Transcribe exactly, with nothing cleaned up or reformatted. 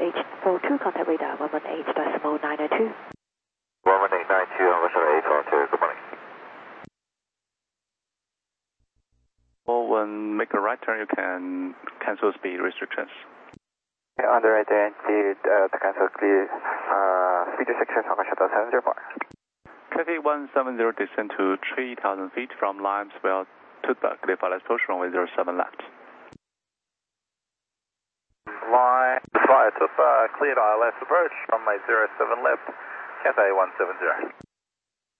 H four two, contact radar one one eight decimal nine nine two. one one eight nine two, Alpha seven eight four two, good morning. Well, when make a right turn, you can cancel speed restrictions. Under identity, uh, to cancel clear, uh, speed restrictions, Hong Kong Shuttle seven zero four. Cathay one seven zero descend to three thousand feet from Limesville to the clear for approach runway zero seven left. Line five to uh, cleared I L S approach, runway zero seven left, Cathay one seven zero.